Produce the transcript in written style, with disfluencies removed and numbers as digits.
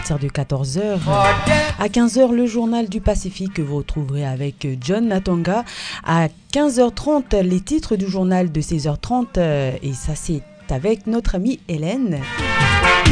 partir de 14h. À 15h, le journal du Pacifique que vous retrouverez avec John Natonga. À 15h30, les titres du journal de 16h30. Et ça, c'est avec notre amie Hélène.